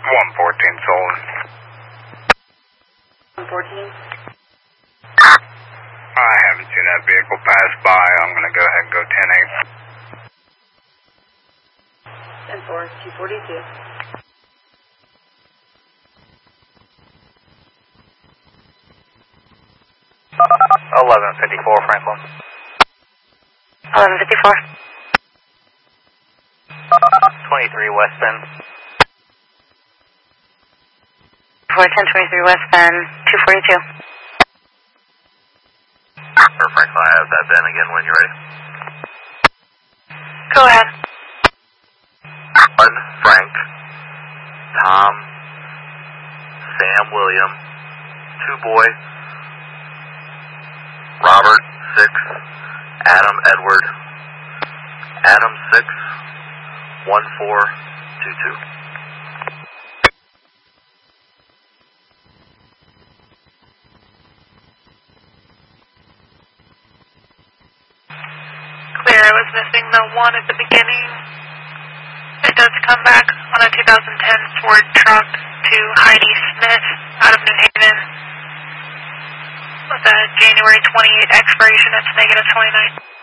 114 stolen. 114? I haven't seen that vehicle pass by. I'm going to go ahead and go 10-8. 10-4, 242. Franklin. 1154. 23 West Bend. 1023 West Bend, 242. Franklin, I have that Bend again when you're ready. Go ahead. 1 Frank, Tom, Sam William, 2 Boy, Robert 6, Adam Edward, Adam 6, 1422. Clear, I was missing the 1 at the beginning. It does come back on a 2010 Ford truck to Heidi Smith out of New Haven with a January 28 expiration. It's -29.